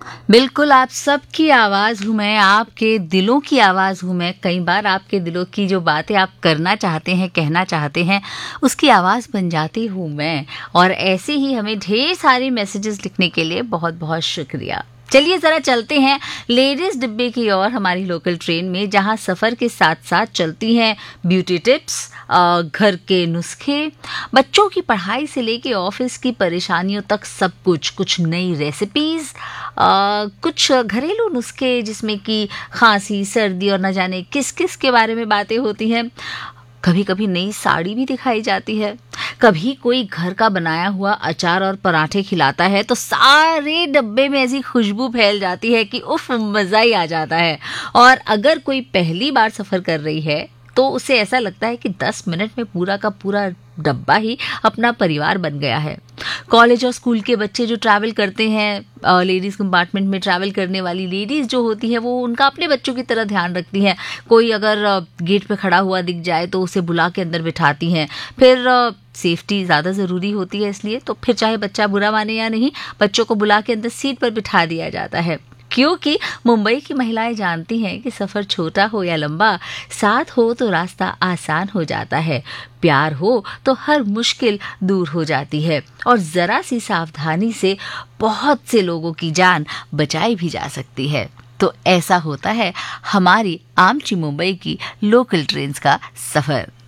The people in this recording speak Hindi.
बिल्कुल, आप सबकी आवाज़ हूँ मैं, आपके दिलों की आवाज़ हूँ मैं। कई बार आपके दिलों की जो बातें आप करना चाहते हैं, कहना चाहते हैं, उसकी आवाज़ बन जाती हूँ मैं। और ऐसे ही हमें ढेर सारे मैसेजेस लिखने के लिए बहुत-बहुत शुक्रिया। चलिए ज़रा चलते हैं लेडीज़ डिब्बे की ओर हमारी लोकल ट्रेन में, जहाँ सफ़र के साथ-साथ चलती हैं ब्यूटी टिप्स, घर के नुस्खे, बच्चों की पढ़ाई से लेके ऑफिस की परेशानियों तक सब कुछ, कुछ नई रेसिपीज़, कुछ घरेलू नुस्खे जिसमें कि खांसी, सर्दी और न जाने किस-किस के बारे में बातें होती हैं। कभी कभी नई साड़ी भी दिखाई जाती है, कभी कोई घर का बनाया हुआ अचार और पराठे खिलाता है तो सारे डब्बे में ऐसी खुशबू फैल जाती है कि उफ, मज़ा ही आ जाता है। और अगर कोई पहली बार सफ़र कर रही है तो उसे ऐसा लगता है कि 10 मिनट में पूरा का पूरा डब्बा ही अपना परिवार बन गया है। कॉलेज और स्कूल के बच्चे जो ट्रैवल करते हैं, लेडीज़ कंपार्टमेंट में ट्रैवल करने वाली लेडीज़ जो होती हैं, वो उनका अपने बच्चों की तरह ध्यान रखती हैं। कोई अगर गेट पे खड़ा हुआ दिख जाए तो उसे बुला के अंदर बिठाती हैं। फिर सेफ्टी ज़्यादा ज़रूरी होती है, इसलिए तो फिर चाहे बच्चा बुरा माने या नहीं, बच्चों को बुला के अंदर सीट पर बिठा दिया जाता है। क्योंकि मुंबई की महिलाएं जानती हैं कि सफ़र छोटा हो या लंबा, साथ हो तो रास्ता आसान हो जाता है, प्यार हो तो हर मुश्किल दूर हो जाती है और ज़रा सी सावधानी से बहुत से लोगों की जान बचाई भी जा सकती है। तो ऐसा होता है हमारी आमची मुंबई की लोकल ट्रेन्स का सफ़र।